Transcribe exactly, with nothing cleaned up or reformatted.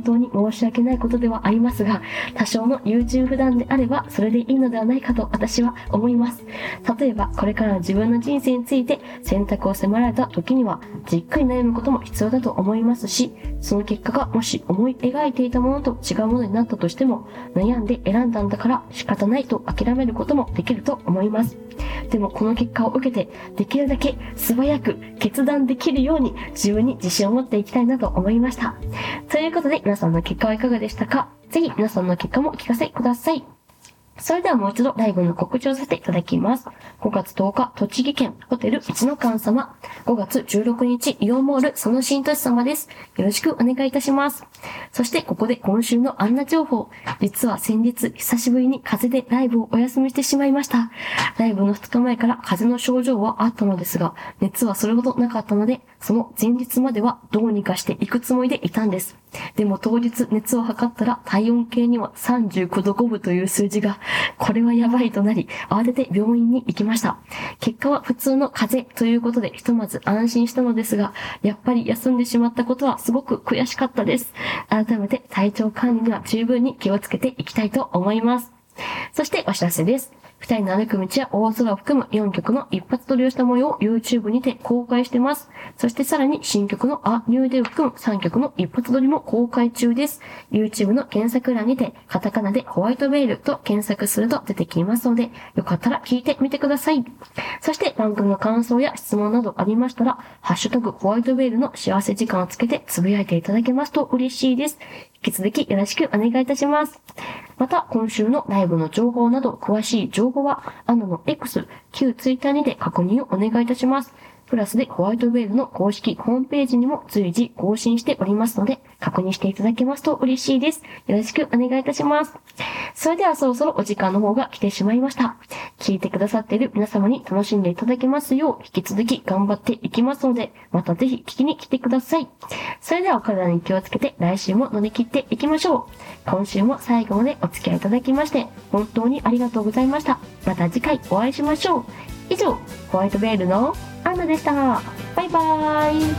当に申し訳ないことではありますが、多少の優柔不断であればそれでいいのではないかと私は思います。例えばこれからの自分の人生について選択を迫られた時にはじっくり悩むことも必要だと思いますし、その結果がもし思い描いていたものと違うものになったとしても、悩んで選んだんだから仕方ないと諦めることもできると思います。でもこの結果を受けてできるだけ素早く決断できるように自分に自信を持っていきたいなと思いました。ということで皆さんの結果はいかがでしたか？ぜひ皆さんの結果もお聞かせください。それではもう一度ライブの告知をさせていただきます。ごがつとおか、栃木県ホテル一の館様。ごがつじゅうろくにち、イオンモールその新都市様です。よろしくお願いいたします。そしてここで今週の案内情報。実は先日久しぶりに風邪でライブをお休みしてしまいました。ライブのふつかまえから風邪の症状はあったのですが、熱はそれほどなかったので、その前日まではどうにかしていくつもりでいたんです。でも当日熱を測ったら体温計にはさんじゅうごどごぶという数字が、これはやばいとなり、慌てて病院に行きました。結果は普通の風邪ということでひとまず安心したのですが、やっぱり休んでしまったことはすごく悔しかったです。改めて体調管理には十分に気をつけていきたいと思います。そしてお知らせです。二人の歩く道や大空を含むよんきょくの一発撮りをした模様を YouTube にて公開してます。そしてさらに新曲のアニューデを含むさんきょくの一発撮りも公開中です。YouTube の検索欄にてカタカナでホワイトベールと検索すると出てきますので、よかったら聞いてみてください。そして番組の感想や質問などありましたら、ハッシュタグホワイトベールの幸せ時間をつけてつぶやいていただけますと嬉しいです。引き続きよろしくお願いいたします。また今週のライブの情報など詳しい情報はアナの X、旧 Twitter にて確認をお願いいたします。プラスでホワイトベールの公式ホームページにも随時更新しておりますので、確認していただけますと嬉しいです。よろしくお願いいたします。それではそろそろお時間の方が来てしまいました。聞いてくださっている皆様に楽しんでいただけますよう、引き続き頑張っていきますので、またぜひ聞きに来てください。それではお体に気をつけて来週も乗り切っていきましょう。今週も最後までお付き合いいただきまして、本当にありがとうございました。また次回お会いしましょう。以上、ホワイトベールのアンナでした。バイバーイ。